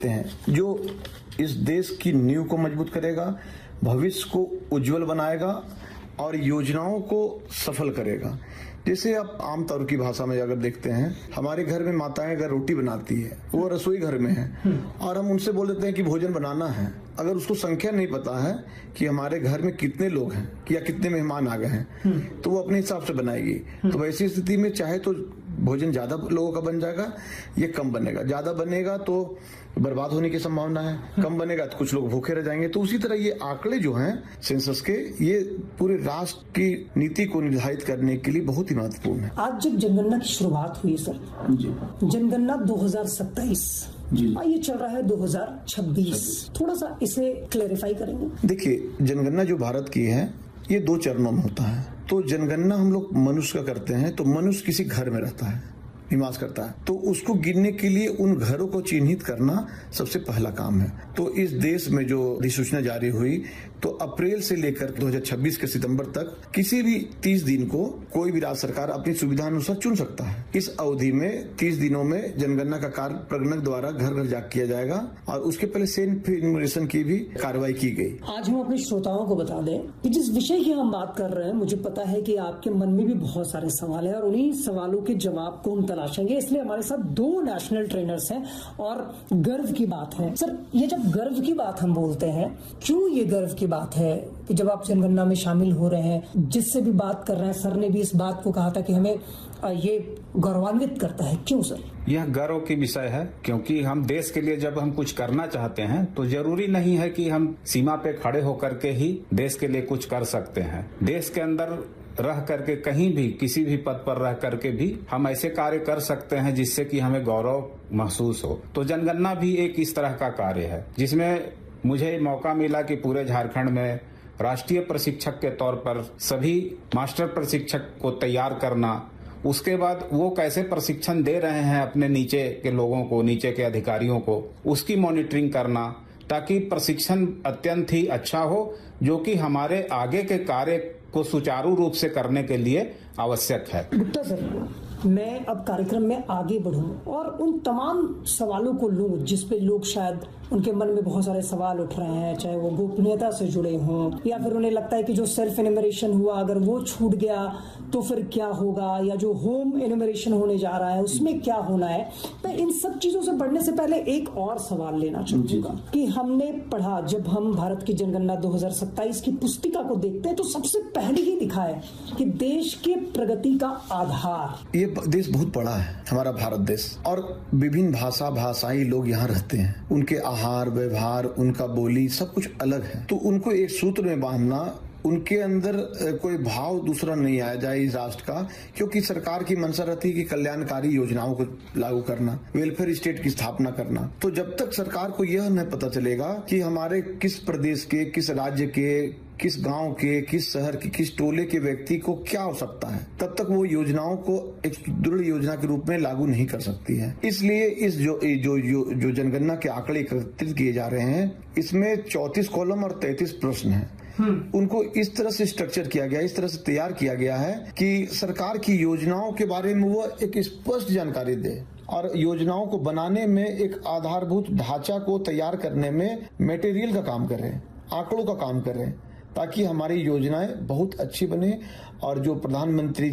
हैं जो इस देश की नींव को मजबूत करेगा, भविष्य को उज्जवल बनाएगा और योजनाओं को सफल करेगा। जैसे आप आमतौर की भाषा में अगर देखते हैं, हमारे घर में माताएं अगर रोटी बनाती है, वो रसोई घर में है और हम उनसे बोल देते हैं कि भोजन बनाना है। अगर उसको संख्या नहीं पता है कि हमारे घर में कितने लोग हैं या कितने मेहमान आ गए हैं, तो वो अपने हिसाब से बनाएगी। तो वैसी स्थिति में चाहे तो भोजन ज्यादा लोगों का बन जाएगा, ये कम बनेगा। ज्यादा बनेगा तो बर्बाद होने की संभावना है, कम बनेगा तो कुछ लोग भूखे रह जाएंगे। तो उसी तरह ये आंकड़े जो हैं सेंसस के, ये पूरे राष्ट्र की नीति को निर्धारित करने के लिए बहुत ही महत्वपूर्ण है। आज जब जनगणना की शुरुआत हुई सर जी, जनगणना 2027 ये चल रहा है 2026, थोड़ा सा इसे क्लैरिफाई करेंगे। देखिए, जनगणना जो भारत की है ये 2 चरणों में होता है। तो जनगणना हम लोग मनुष्य का करते हैं, तो मनुष्य किसी घर में रहता है, निवास करता है, तो उसको गिनने के लिए उन घरों को चिन्हित करना सबसे पहला काम है। तो इस देश में जो अधिसूचना जारी हुई, तो अप्रैल से लेकर 2026 के सितंबर तक किसी भी 30 दिन को कोई भी राज्य सरकार अपनी सुविधा अनुसार चुन सकता है। इस अवधि में 30 दिनों में जनगणना का कार्य प्रगणक द्वारा घर घर जाकर किया जाएगा और उसके पहले सेल्फ इन्यूमरेशन की भी कार्रवाई की गई। आज हम अपने श्रोताओं को बता दें कि जिस विषय की हम बात कर रहे हैं, मुझे पता है कि आपके मन में भी बहुत सारे सवाल है और उन्हीं सवालों के जवाब को हम तलाशेंगे। इसलिए हमारे साथ 2 नेशनल ट्रेनर्स हैं और गर्व की बात है सर, ये जब गर्व की बात हम बोलते हैं, क्यों ये गर्व की बात है कि जब आप जनगणना में शामिल हो रहे हैं, जिससे भी बात कर रहे हैं, सर ने भी इस बात को कहा था कि हमें ये गौरवान्वित करता है, क्यों सर? यह गर्व की विषय है क्योंकि हम देश के लिए जब हम कुछ करना चाहते हैं तो जरूरी नहीं है कि हम सीमा पे खड़े होकर के ही देश के लिए कुछ कर सकते हैं। देश के अंदर रह करके कहीं भी किसी भी पद पर रह करके भी हम ऐसे कार्य कर सकते हैं जिससे कि हमें गौरव महसूस हो। तो जनगणना भी एक इस तरह का कार्य है जिसमें मुझे मौका मिला कि पूरे झारखंड में राष्ट्रीय प्रशिक्षक के तौर पर सभी मास्टर प्रशिक्षक को तैयार करना, उसके बाद वो कैसे प्रशिक्षण दे रहे हैं अपने नीचे के लोगों को, नीचे के अधिकारियों को, उसकी मॉनिटरिंग करना ताकि प्रशिक्षण अत्यंत ही अच्छा हो, जो कि हमारे आगे के कार्य को सुचारू रूप से करने के लिए आवश्यक है। गुप्ता सर, मैं अब कार्यक्रम में आगे बढ़ूं और उन तमाम सवालों को लूं जिस पे लोग शायद उनके मन में बहुत सारे सवाल उठ रहे हैं, चाहे वो गोपनीयता से जुड़े हों या फिर उन्हें लगता है कि जो सेल्फ एनुमरेशन हुआ अगर वो छूट गया तो फिर क्या होगा, या जो होम एनुमरेशन होने जा रहा है उसमें क्या होना है। मैं इन सब चीजों से बढ़ने से पहले एक और सवाल लेना चाहूंगा कि हमने पढ़ा, जब हम भारत की जनगणना 2027 की पुस्तिका को देखते हैं तो सबसे पहले ही लिखा है कि देश के प्रगति का आधार, ये देश बहुत बड़ा है हमारा भारत देश, और विभिन्न भाषाई लोग यहाँ रहते हैं, उनके आहार व्यवहार, उनका बोली सब कुछ अलग है। तो उनको एक सूत्र में बांधना, उनके अंदर कोई भाव दूसरा नहीं आया जाए इस राष्ट्र का, क्योंकि सरकार की मंशा रहती है कि कल्याणकारी योजनाओं को लागू करना, वेलफेयर स्टेट की स्थापना करना। तो जब तक सरकार को यह नहीं पता चलेगा कि हमारे किस प्रदेश के, किस राज्य के, किस गांव के, किस शहर के, किस टोले के व्यक्ति को क्या आवश्यकता है, तब तक वो योजनाओं को एक दृढ़ योजना के रूप में लागू नहीं कर सकती है। इसलिए इस जो जनगणना के आंकड़े एकत्रित किए जा रहे हैं, इसमें 34 कॉलम और 33 प्रश्न हैं। उनको इस तरह से स्ट्रक्चर किया गया, इस तरह से तैयार किया गया है कि सरकार की योजनाओं के बारे में वो एक स्पष्ट जानकारी दे और योजनाओं को बनाने में एक आधारभूत ढांचा को तैयार करने में मटेरियल का काम करें, आंकड़ों का काम करें, ताकि हमारी योजनाएं बहुत अच्छी बने। और जो प्रधानमंत्री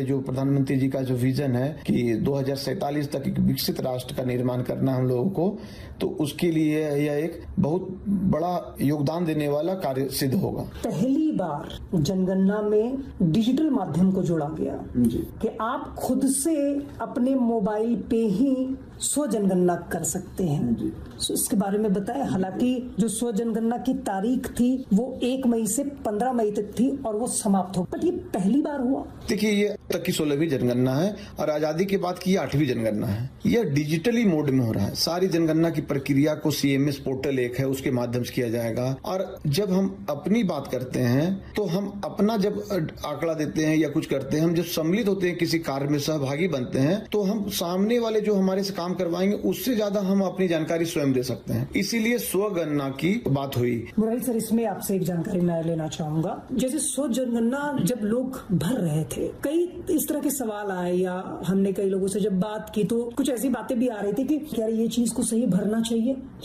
जी का जो विजन है कि 2047 तक एक विकसित राष्ट्र का निर्माण करना हम लोगों को, तो उसके लिए यह एक बहुत बड़ा योगदान देने वाला कार्य सिद्ध होगा। पहली बार जनगणना में डिजिटल माध्यम को जोड़ा गया कि आप खुद से अपने मोबाइल पे ही स्व जनगणना कर सकते हैं। इसके बारे में बताएं। हालांकि जो स्व जनगणना की तारीख थी वो 1 मई से 15 मई तक थी और वो समाप्त हो, बट ये पहली बार हुआ। देखिए, ये तक की 16वीं जनगणना है और आजादी के बाद की 8वीं जनगणना है। यह डिजिटली मोड में हो रहा है। सारी जनगणना की प्रक्रिया को CMS पोर्टल एक है, उसके माध्यम से किया जाएगा। और जब हम अपनी बात करते हैं तो हम अपना जब आंकड़ा देते हैं या कुछ करते हैं, हम जब सम्मिलित होते हैं किसी कार्य में, सहभागी बनते हैं, तो हम सामने वाले जो हमारे से काम करवाएंगे उससे ज्यादा हम अपनी जानकारी स्वयं दे सकते हैं। इसीलिए स्वगणना की बात हुई। मुरली सर, इसमें आपसे एक जानकारी मैं लेना चाहूंगा। जैसे स्व जनगणना जब लोग भर रहे थे, कई इस तरह के सवाल आए या हमने कई लोगों से जब बात की तो कुछ ऐसी बातें भी आ रही थी कि क्या ये चीज को सही भरना चाहिए